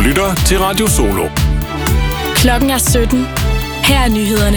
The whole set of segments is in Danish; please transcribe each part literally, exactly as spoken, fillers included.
lytter til Radio Solo. Klokken er sytten. Her er nyhederne.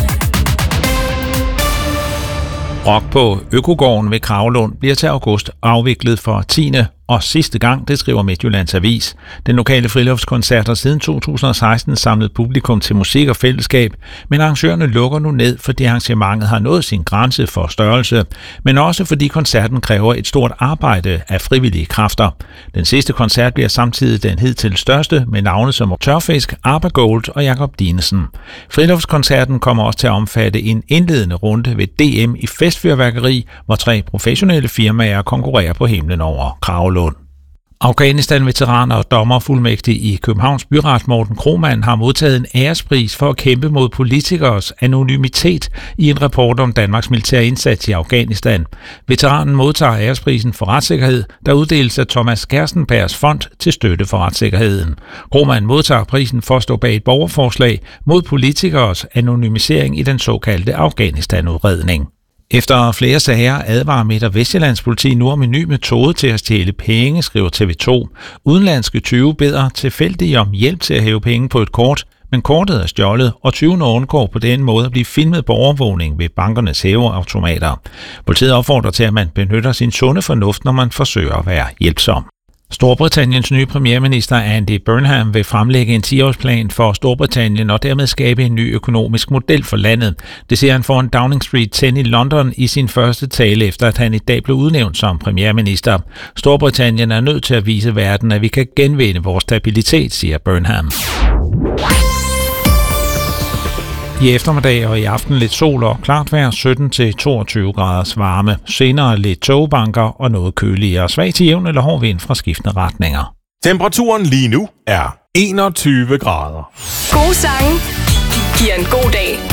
Rock på Økogården ved Kragelund bliver til august afviklet for tiende og sidste gang, det skriver Midtjyllands Avis. Den lokale friluftskoncert har siden to tusind og seksten samlet publikum til musik og fællesskab, men arrangørerne lukker nu ned, fordi arrangementet har nået sin grænse for størrelse, men også fordi koncerten kræver et stort arbejde af frivillige kræfter. Den sidste koncert bliver samtidig den hidtil største med navne som Tørfisk, Abba Gold og Jakob Dinesen. Friluftskoncerten kommer også til at omfatte en indledende runde ved D M i festfyrværkeri, hvor tre professionelle firmaer konkurrerer på himlen over Kragelund. Afghanistan-veteraner og dommerfuldmægtig i Københavns Byret Morten Krohmann har modtaget en ærespris for at kæmpe mod politikers anonymitet i en rapport om Danmarks militære indsats i Afghanistan. Veteranen modtager æresprisen for retssikkerhed, der uddeles af Thomas Gerstenbergs fond til støtte for retssikkerheden. Krohmann modtager prisen for at stå bag et borgerforslag mod politikers anonymisering i den såkaldte Afghanistan-udredning. Efter flere sager advarer Midt- og Vestjyllands politi nu om en ny metode til at stjæle penge, skriver T V to. Udenlandske tyve beder tilfældigt om hjælp til at hæve penge på et kort, men kortet er stjålet, og tyvene undgår på den måde at blive filmet på overvågning ved bankernes hæveautomater. Politiet opfordrer til, at man benytter sin sunde fornuft, når man forsøger at være hjælpsom. Storbritanniens nye premierminister Andy Burnham vil fremlægge en ti-årsplan for Storbritannien og dermed skabe en ny økonomisk model for landet. Det siger han foran Downing Street ti i London i sin første tale, efter at han i dag blev udnævnt som premierminister. Storbritannien er nødt til at vise verden, at vi kan genvinde vores stabilitet, siger Burnham. I eftermiddag og i aften lidt sol og klart vejr, sytten til toogtyve graders varme. Senere lidt tågebanker og noget køligere. Svag til jævn eller hård vind fra skiftende retninger. Temperaturen lige nu er enogtyve grader. Gode sange giver en god dag.